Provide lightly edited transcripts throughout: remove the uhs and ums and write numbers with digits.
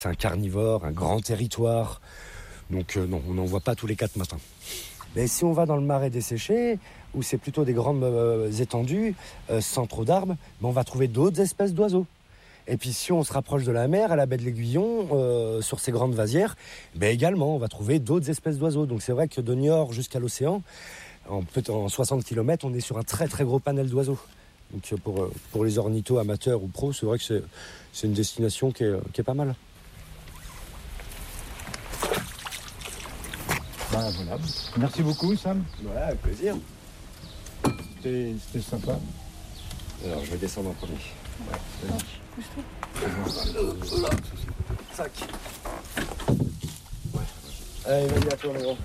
C'est un carnivore, un grand territoire. Donc non, on n'en voit pas tous les 4 matins. Mais si on va dans le marais desséché, où c'est plutôt des grandes étendues, sans trop d'arbres, on va trouver d'autres espèces d'oiseaux. Et puis si on se rapproche de la mer, à la baie de l'Aiguillon, sur ces grandes vasières, également on va trouver d'autres espèces d'oiseaux. Donc c'est vrai que de Niort jusqu'à l'océan, en 60 km, on est sur un très très gros panel d'oiseaux. Donc pour les ornithos amateurs ou pros, c'est vrai que c'est une destination qui est pas mal. Voilà. Merci beaucoup, Sam. Voilà, avec plaisir. C'était sympa. Alors, je vais descendre en premier. Ouais, pousse-toi. Sac. Ouais. Allez, vas-y, à toi, les gros.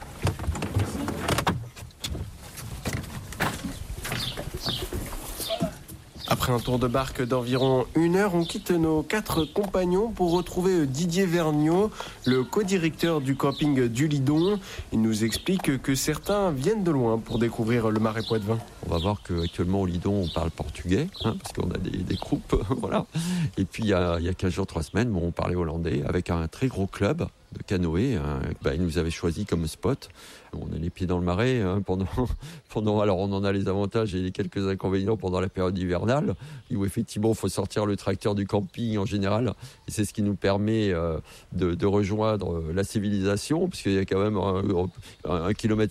Après un tour de barque d'environ 1 heure, on quitte nos 4 compagnons pour retrouver Didier Vergniaud, le co-directeur du camping du Lidon. Il nous explique que certains viennent de loin pour découvrir le Marais Poitevin. On va voir qu'actuellement au Lidon, on parle portugais, parce qu'on a des groupes, voilà. Et puis il y a 15 jours, 3 semaines, on parlait hollandais avec un très gros club de canoë. Ils nous avaient choisi comme spot. On a les pieds dans le marais pendant. Alors on en a les avantages et les quelques inconvénients pendant la période hivernale, où effectivement il faut sortir le tracteur du camping en général, et c'est ce qui nous permet de rejoindre la civilisation, parce qu'il y a quand même 1,6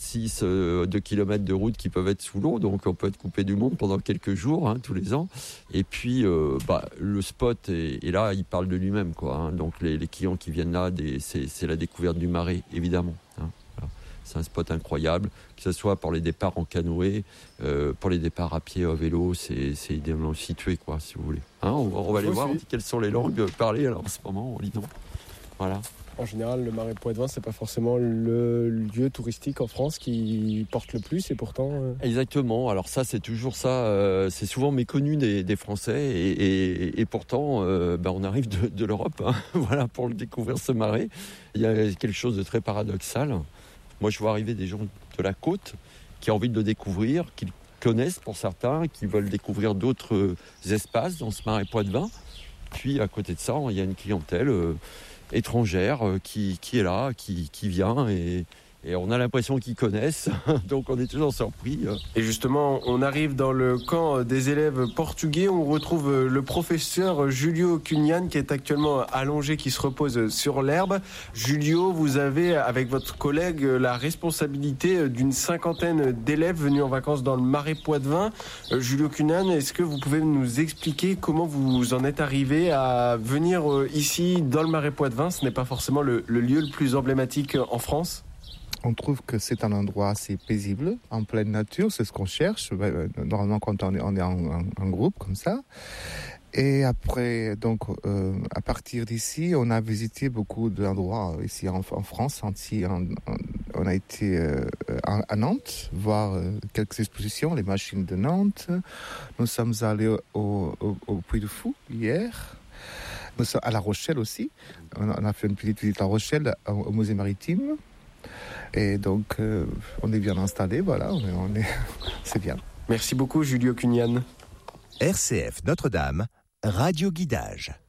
km, 2 km de route qui peuvent être sous l'eau, donc on peut être coupé du monde pendant quelques jours, tous les ans. Et puis le spot est là, il parle de lui-même, quoi. Donc les clients qui viennent là, c'est la découverte du marais, évidemment. Voilà. C'est un spot incroyable, que ce soit pour les départs en canoë, pour les départs à pied, à vélo, c'est idéalement situé, quoi, si vous voulez. On va aller voir quelles sont les langues parlées alors, en ce moment au Lidon. Voilà. En général, le Marais Poitevin, c'est pas forcément le lieu touristique en France qui porte le plus, et pourtant... Exactement. Alors ça, c'est toujours ça. C'est souvent méconnu des Français, et pourtant, on arrive de l'Europe, voilà, pour découvrir ce marais. Il y a quelque chose de très paradoxal. Moi, je vois arriver des gens de la côte qui ont envie de le découvrir, qui le connaissent pour certains, qui veulent découvrir d'autres espaces dans ce Marais Poitevin. Puis, à côté de ça, il y a une clientèle étrangère qui est là, qui vient, et on a l'impression qu'ils connaissent, donc on est toujours surpris. Et justement, on arrive dans le camp des élèves portugais, on retrouve le professeur Julio Cunhan qui est actuellement allongé, qui se repose sur l'herbe. Julio, vous avez, avec votre collègue, la responsabilité d'une 50aine d'élèves venus en vacances dans le Marais Poitevin. Julio Cunhan, est-ce que vous pouvez nous expliquer comment vous en êtes arrivé à venir ici dans le Marais Poitevin ? Ce n'est pas forcément le lieu le plus emblématique en France ? On trouve que c'est un endroit assez paisible, en pleine nature, c'est ce qu'on cherche, normalement quand on est en groupe comme ça. Et après, donc, à partir d'ici, on a visité beaucoup d'endroits ici en France. On a été à Nantes, voir quelques expositions, les machines de Nantes. Nous sommes allés au Puy du Fou hier. Nous sommes à La Rochelle aussi. On a fait une petite visite à La Rochelle, au musée maritime. Et donc, on est bien installés, voilà, c'est bien. Merci beaucoup, Julio Cunhan. RCF Notre-Dame, Radio Guidage.